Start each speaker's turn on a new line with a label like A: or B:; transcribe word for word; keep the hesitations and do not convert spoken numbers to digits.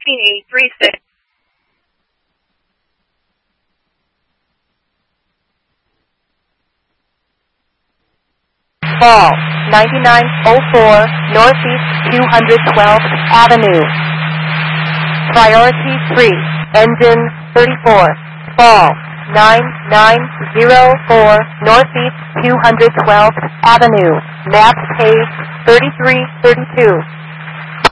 A: P three six.
B: Fall, ninety-nine oh four Northeast two hundred twelfth Avenue. Priority three, engine thirty-four. Fall, nine nine oh four Northeast two hundred twelfth Avenue. Map page thirty-three thirty-two.